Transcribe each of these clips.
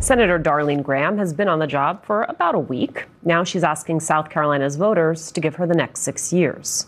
Senator Darlene Graham has been on the job for about a week. Now she's asking South Carolina's voters to give her the next 6 years.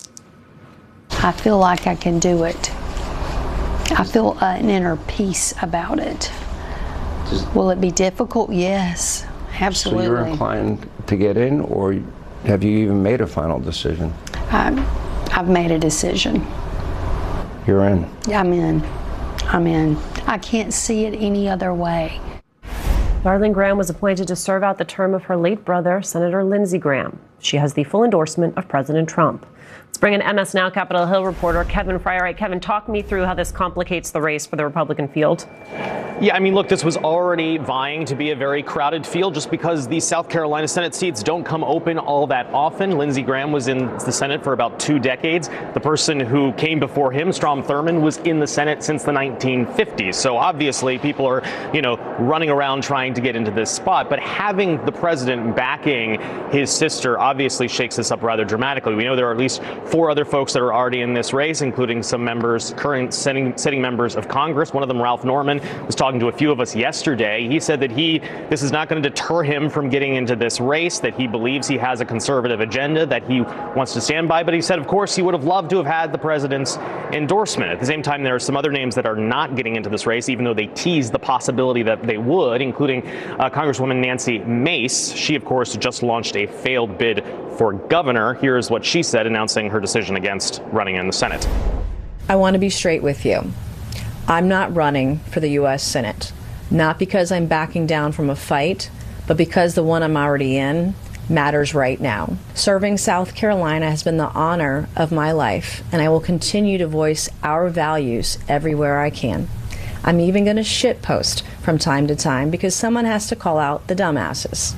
I feel like I can do it. I feel an inner peace about it. Will it be difficult? Yes, absolutely. So you're inclined to get in, or have you even made a final decision? I've made a decision. You're in. I'm in. I'm in. I can't see it any other way. Darlene Graham was appointed to serve out the term of her late brother, Senator Lindsey Graham. She has the full endorsement of President Trump. Let's bring in MS Now Capitol Hill reporter Kevin Fry. All right, Kevin, talk me through how this complicates the race for the Republican field. Yeah, I mean, look, this was already vying to be a very crowded field just because these South Carolina Senate seats don't come open all that often. Lindsey Graham was in the Senate for about 2 decades. The person who came before him, Strom Thurmond, was in the Senate since the 1950s. So obviously people are, running around trying to get into this spot. But having the president backing his sister obviously shakes this up rather dramatically. We know there are at least 4 other folks that are already in this race, including some members, current sitting members of Congress. One of them, Ralph Norman, was talking to a few of us yesterday. He said that this is not going to deter him from getting into this race, that he believes he has a conservative agenda that he wants to stand by. But he said, of course, he would have loved to have had the president's endorsement. At the same time, there are some other names that are not getting into this race, even though they teased the possibility that they would, including Congresswoman Nancy Mace. She, of course, just launched a failed bid for governor. Here's what she said, announcing her decision against running in the Senate. I want to be straight with you. I'm not running for the U.S. Senate, not because I'm backing down from a fight, but because the one I'm already in matters right now. Serving South Carolina has been the honor of my life, and I will continue to voice our values everywhere I can. I'm even going to shitpost from time to time because someone has to call out the dumbasses.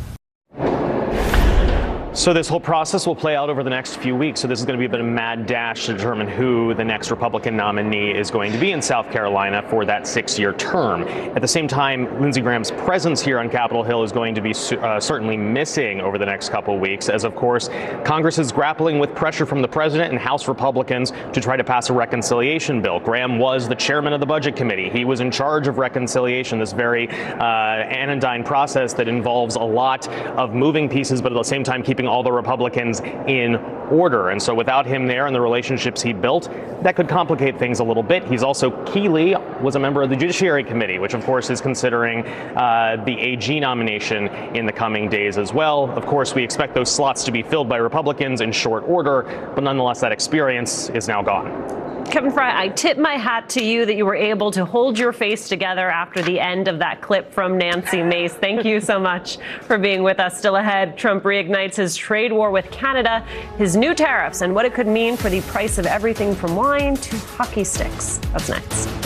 So this whole process will play out over the next few weeks. So this is going to be a bit of a mad dash to determine who the next Republican nominee is going to be in South Carolina for that 6-year term. At the same time, Lindsey Graham's presence here on Capitol Hill is going to be certainly missing over the next couple of weeks, as of course Congress is grappling with pressure from the president and House Republicans to try to pass a reconciliation bill. Graham was the chairman of the Budget Committee. He was in charge of reconciliation, this very anodyne process that involves a lot of moving pieces, but at the same time keeping all the Republicans in order. And so without him there and the relationships he built, that could complicate things a little bit. He's also, Keeley was a member of the Judiciary Committee, which of course is considering the AG nomination in the coming days as well. Of course, we expect those slots to be filled by Republicans in short order, but nonetheless, that experience is now gone. Kevin Fry, I tip my hat to you that you were able to hold your face together after the end of that clip from Nancy Mace. Thank you so much for being with us. Still ahead, Trump reignites his trade war with Canada, his new tariffs, and what it could mean for the price of everything from wine to hockey sticks. That's next.